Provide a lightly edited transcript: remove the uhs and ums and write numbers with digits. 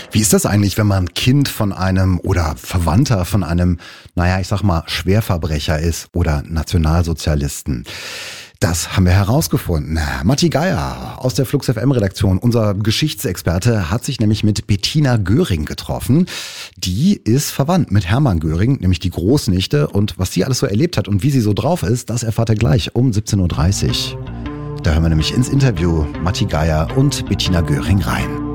Wie ist das eigentlich, wenn man Kind von einem oder Verwandter von einem, ich sag mal, Schwerverbrecher ist oder Nationalsozialisten? Das haben wir herausgefunden. Matti Geier aus der Flux FM Redaktion, unser Geschichtsexperte, hat sich nämlich mit Bettina Göring getroffen. Die ist verwandt mit Hermann Göring, nämlich die Großnichte. Und was sie alles so erlebt hat und wie sie so drauf ist, das erfahrt ihr gleich um 17.30 Uhr. Da hören wir nämlich ins Interview Matti Geier und Bettina Göring rein.